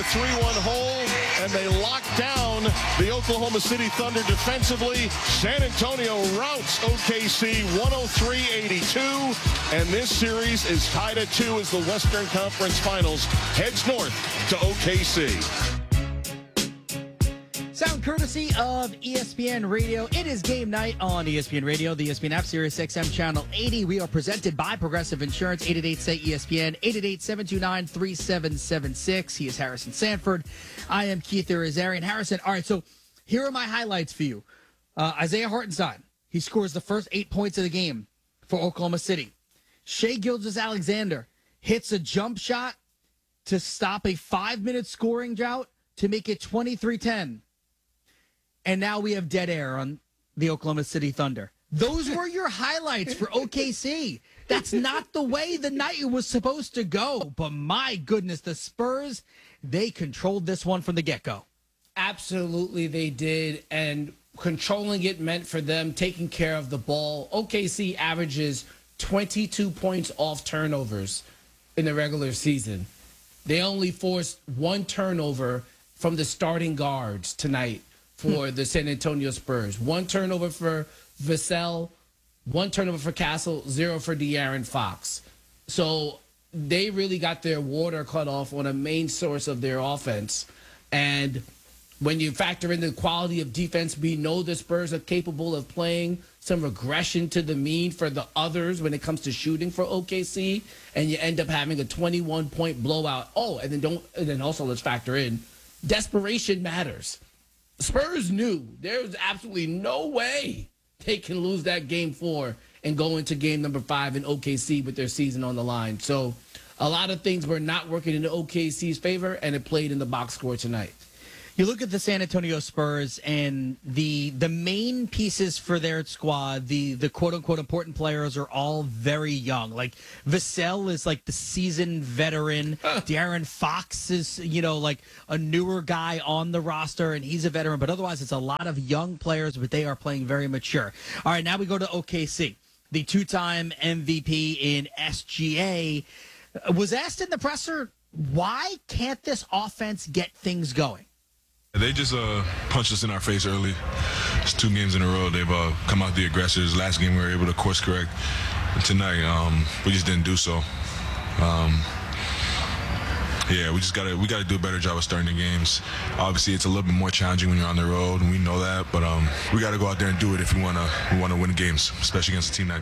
a 3-1 hole, and they lock down the Oklahoma City Thunder defensively. San Antonio routs OKC 103-82, and this series is tied at 2 as the Western Conference Finals heads north to OKC. Sound courtesy of ESPN Radio. It is game night on ESPN Radio, the ESPN app, Sirius XM Channel 80. We are presented by Progressive Insurance, 888-SAY-ESPN, 888-729-3776. He is Harrison Sanford. I am Keith Irizarry. Harrison, all right, so here are my highlights for you. Isaiah Hartenstein, he scores the first 8 points of the game for Oklahoma City. Shai Gilgeous-Alexander hits a jump shot to stop a 5-minute scoring drought to make it 23-10. And now we have dead air on the Oklahoma City Thunder. Those were your highlights for OKC. That's not the way the night was supposed to go. But my goodness, the Spurs, they controlled this one from the get-go. Absolutely, they did. And controlling it meant for them taking care of the ball. OKC averages 22 points off turnovers in the regular season. They only forced one turnover from the starting guards tonight for the San Antonio Spurs. One turnover for Vassell, one turnover for Castle, 0 for De'Aaron Fox. So they really got their water cut off on a main source of their offense. And when you factor in the quality of defense, we know the Spurs are capable of playing some regression to the mean for the others when it comes to shooting for OKC, and you end up having a 21-point blowout. Oh, and then also let's factor in desperation matters. Spurs knew there was absolutely no way they can lose that game 4 and go into game number 5 in OKC with their season on the line. So a lot of things were not working in the OKC's favor, and it played in the box score tonight. You look at the San Antonio Spurs and the main pieces for their squad, the quote-unquote important players are all very young. Like Vassell is like the seasoned veteran. De'Aaron Fox is, like a newer guy on the roster, and he's a veteran. But otherwise, it's a lot of young players, but they are playing very mature. All right, now we go to OKC. The two-time MVP in SGA was asked in the presser, why can't this offense get things going? They just punched us in our face early. It's 2 games in a row. They've come out the aggressors. Last game we were able to course correct. And tonight, we just didn't do so. We gotta do a better job of starting the games. Obviously, it's a little bit more challenging when you're on the road, and we know that. But we gotta go out there and do it if we wanna win games, especially against a team that